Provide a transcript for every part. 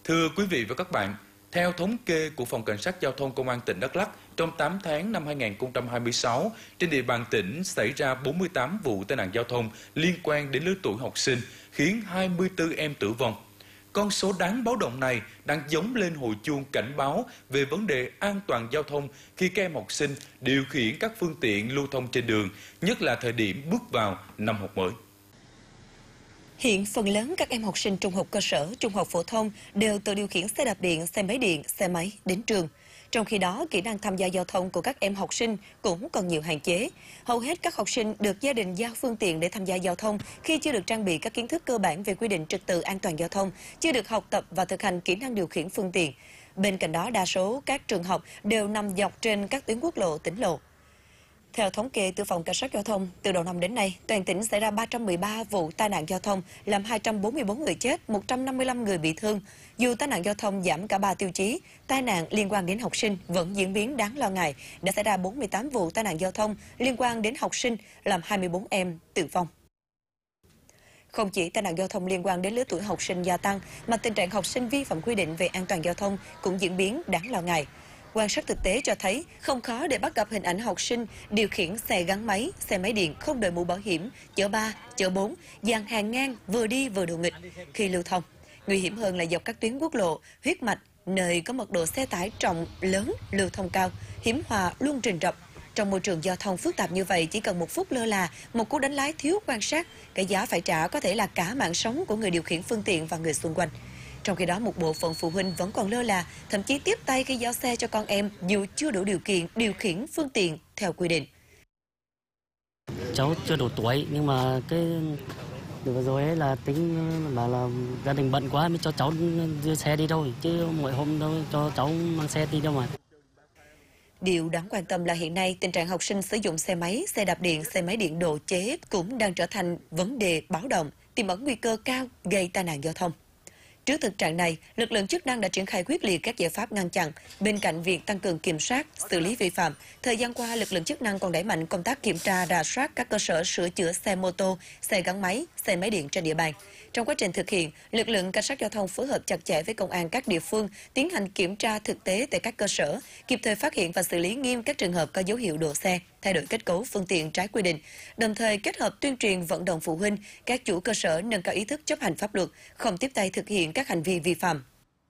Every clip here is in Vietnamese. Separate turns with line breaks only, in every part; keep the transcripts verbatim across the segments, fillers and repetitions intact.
Thưa quý vị và các bạn, theo thống kê của Phòng Cảnh sát Giao thông Công an tỉnh Đắk Lắk, trong tám tháng năm hai nghìn không trăm hai mươi sáu, trên địa bàn tỉnh xảy ra bốn mươi tám vụ tai nạn giao thông liên quan đến lứa tuổi học sinh, khiến hai mươi tư em tử vong. Con số đáng báo động này đang giống lên hồi chuông cảnh báo về vấn đề an toàn giao thông khi các em học sinh điều khiển các phương tiện lưu thông trên đường, nhất là thời điểm bước vào năm học mới.
Hiện phần lớn các em học sinh trung học cơ sở, trung học phổ thông đều tự điều khiển xe đạp điện, xe máy điện, xe máy đến trường. Trong khi đó, kỹ năng tham gia giao thông của các em học sinh cũng còn nhiều hạn chế. Hầu hết các học sinh được gia đình giao phương tiện để tham gia giao thông khi chưa được trang bị các kiến thức cơ bản về quy định trật tự an toàn giao thông, chưa được học tập và thực hành kỹ năng điều khiển phương tiện. Bên cạnh đó, đa số các trường học đều nằm dọc trên các tuyến quốc lộ, tỉnh lộ. Theo thống kê từ Phòng Cảnh sát Giao thông, từ đầu năm đến nay, toàn tỉnh xảy ra ba trăm mười ba vụ tai nạn giao thông, làm hai trăm bốn mươi tư người chết, một trăm năm mươi lăm người bị thương. Dù tai nạn giao thông giảm cả ba tiêu chí, tai nạn liên quan đến học sinh vẫn diễn biến đáng lo ngại, đã xảy ra bốn mươi tám vụ tai nạn giao thông liên quan đến học sinh, làm hai mươi tư em tử vong. Không chỉ tai nạn giao thông liên quan đến lứa tuổi học sinh gia tăng, mà tình trạng học sinh vi phạm quy định về an toàn giao thông cũng diễn biến đáng lo ngại. Quan sát thực tế cho thấy không khó để bắt gặp hình ảnh học sinh điều khiển xe gắn máy, xe máy điện không đội mũ bảo hiểm, chở ba, chở bốn, dàn hàng ngang vừa đi vừa đùa nghịch khi lưu thông. Nguy hiểm hơn là dọc các tuyến quốc lộ, huyết mạch, nơi có mật độ xe tải trọng lớn, lưu thông cao, hiểm họa luôn rình rập. Trong môi trường giao thông phức tạp như vậy, chỉ cần một phút lơ là, một cú đánh lái thiếu quan sát, cái giá phải trả có thể là cả mạng sống của người điều khiển phương tiện và người xung quanh. Trong khi đó, một bộ phận phụ huynh vẫn còn lơ là, thậm chí tiếp tay khi giao xe cho con em dù chưa đủ điều kiện điều khiển phương tiện theo quy định.
Cháu chưa đủ tuổi, nhưng mà cái vừa rồi ấy là tính là, là gia đình bận quá mới cho cháu đưa xe đi đâu, chứ mỗi hôm đâu cho cháu mang xe đi đâu mà.
Điều đáng quan tâm là hiện nay tình trạng học sinh sử dụng xe máy, xe đạp điện, xe máy điện độ chế cũng đang trở thành vấn đề báo động, tiềm ẩn nguy cơ cao gây tai nạn giao thông. Trước thực trạng này, lực lượng chức năng đã triển khai quyết liệt các giải pháp ngăn chặn. Bên cạnh việc tăng cường kiểm soát, xử lý vi phạm, thời gian qua lực lượng chức năng còn đẩy mạnh công tác kiểm tra, rà soát các cơ sở sửa chữa xe mô tô, xe gắn máy, xe máy điện trên địa bàn. Trong quá trình thực hiện, lực lượng cảnh sát giao thông phối hợp chặt chẽ với công an các địa phương tiến hành kiểm tra thực tế tại các cơ sở, kịp thời phát hiện và xử lý nghiêm các trường hợp có dấu hiệu đỗ xe, thay đổi kết cấu phương tiện trái quy định, đồng thời kết hợp tuyên truyền vận động phụ huynh, các chủ cơ sở nâng cao ý thức chấp hành pháp luật, không tiếp tay thực hiện các hành vi vi phạm.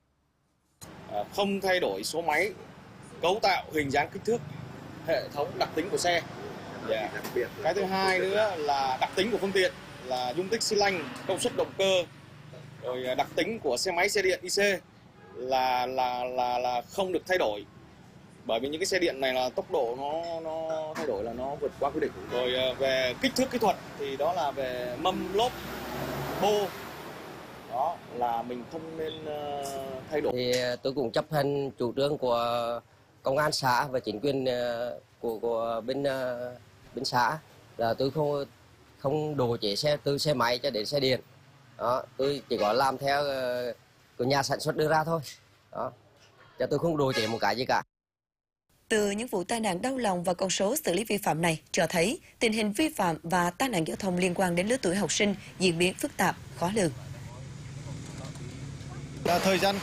Không thay đổi số máy, cấu tạo, hình dáng, kích thước, hệ thống đặc tính của xe. Yeah. Cái thứ hai nữa là đặc tính của phương tiện, là dung tích xi lanh, công suất động cơ, rồi đặc tính của xe máy, xe điện i xê là là là là không được thay đổi. Bởi vì những cái xe điện này là tốc độ nó nó thay đổi là nó vượt qua quy định. Rồi về kích thước kỹ thuật thì đó là về mâm, lốp, bô. Đó là mình không nên uh, thay đổi.
Thì tôi cũng chấp hành chủ trương của công an xã và chính quyền uh, của của bên uh, bên xã, là tôi không không đồ chế xe từ xe máy cho đến xe điện. Đó, tôi chỉ có làm theo uh, của nhà sản xuất đưa ra thôi. Đó, cho tôi không đồ chế một cái gì cả.
Từ những vụ tai nạn đau lòng và con số xử lý vi phạm này cho thấy tình hình vi phạm và tai nạn giao thông liên quan đến lứa tuổi học sinh diễn biến phức tạp, khó lường.
Thời gian